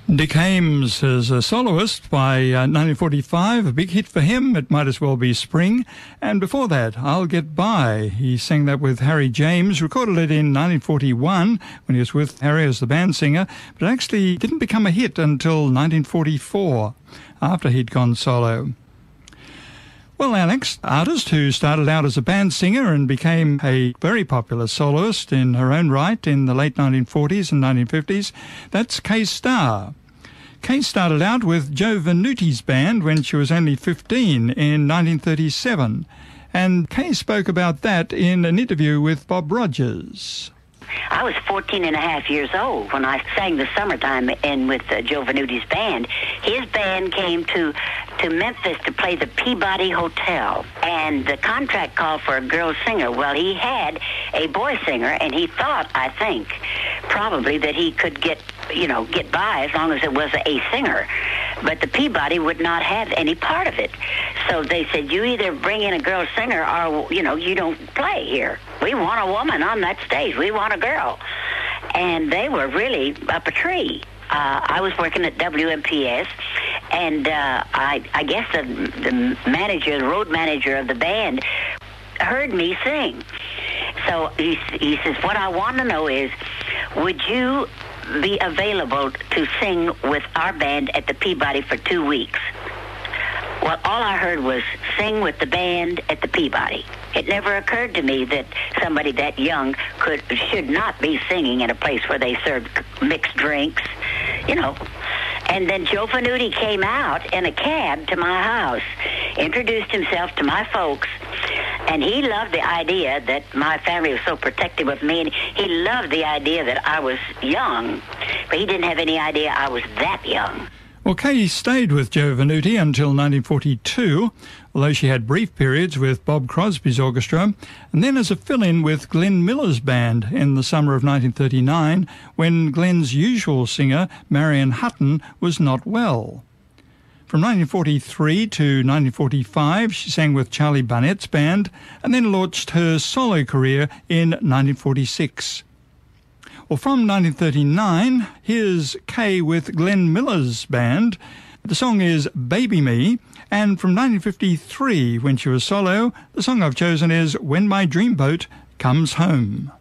Dick Haymes is a soloist by 1945, a big hit for him, It Might As Well Be Spring. And before that, I'll Get By. He sang that with Harry James, recorded it in 1941 when he was with Harry as the band singer, but it actually didn't become a hit until 1944, after he'd gone solo. Well, our next artist, who started out as a band singer and became a very popular soloist in her own right in the late 1940s and 1950s, that's Kay Starr. Kay started out with Joe Venuti's band when she was only 15 in 1937, and Kay spoke about that in an interview with Bob Rogers. I was 14 and a half years old when I sang the Summertime in with Joe Venuti's band. His band came to Memphis to play the Peabody Hotel, and the contract called for a girl singer. Well, he had a boy singer, and he thought, I think, probably that he could get by as long as it was a singer. But the Peabody would not have any part of it. So they said, you either bring in a girl singer or, you don't play here. We want a woman on that stage. We want a girl. And they were really up a tree. I was working at WMPS, and I guess the manager, the road manager of the band, heard me sing. So he says, what I want to know is, would you be available to sing with our band at the Peabody for 2 weeks? Well, all I heard was sing with the band at the Peabody. It never occurred to me that somebody that young should not be singing in a place where they served mixed drinks, And then Joe Venuti came out in a cab to my house, introduced himself to my folks, and he loved the idea that my family was so protective of me, and he loved the idea that I was young, but he didn't have any idea I was that young. Well, Kay stayed with Joe Venuti until 1942, although she had brief periods with Bob Crosby's orchestra, and then as a fill-in with Glenn Miller's band in the summer of 1939, when Glenn's usual singer, Marion Hutton, was not well. From 1943 to 1945, she sang with Charlie Barnett's band, and then launched her solo career in 1946. Well, from 1939, here's Kay with Glenn Miller's band. The song is Baby Me, and from 1953, when she was solo, the song I've chosen is When My Dreamboat Comes Home.